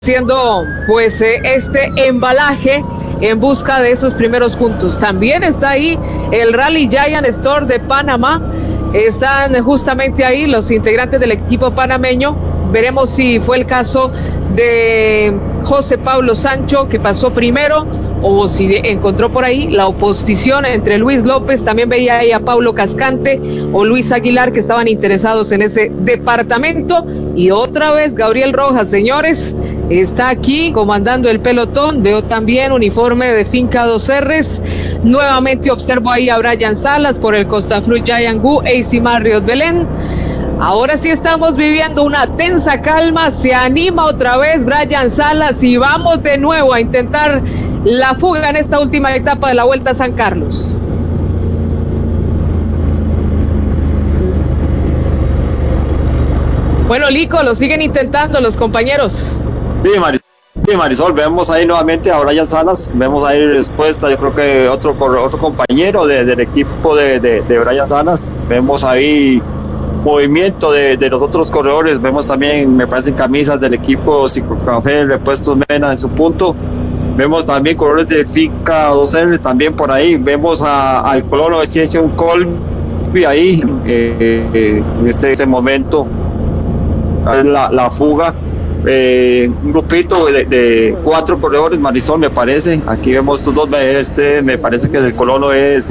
haciendo pues este embalaje en busca de esos primeros puntos. También está ahí el Rally Giant Store de Panamá. Están justamente ahí los integrantes del equipo panameño. Veremos si fue el caso de José Pablo Sancho, que pasó primero, o si encontró por ahí la oposición entre Luis López. También veía ahí a Paulo Cascante o Luis Aguilar, que estaban interesados en ese departamento. Y otra vez Gabriel Rojas, señores, está aquí comandando el pelotón. Veo también uniforme de Finca 2Rs. Nuevamente observo ahí a Brian Salas por el Costaflux Giant Gu, AC Marriott Belén. Ahora sí estamos viviendo una tensa calma. Se anima otra vez Brian Salas y vamos de nuevo a intentar la fuga en esta última etapa de la Vuelta a San Carlos. Bueno, Lico, lo siguen intentando los compañeros. Sí, Marisol, vemos ahí nuevamente a Brian Salas, vemos ahí respuesta, yo creo que otro compañero del equipo de Brian Salas, vemos ahí movimiento de los otros corredores, vemos también, me parecen camisas del equipo Ciclocafé, Repuestos Mena en su punto, vemos también corredores de Finca 2R también por ahí, vemos al colono Extension Colby ahí, en este momento, la fuga. Un grupito de 4 corredores, Marisol, me parece. Aquí vemos estos dos. Me parece que el colono es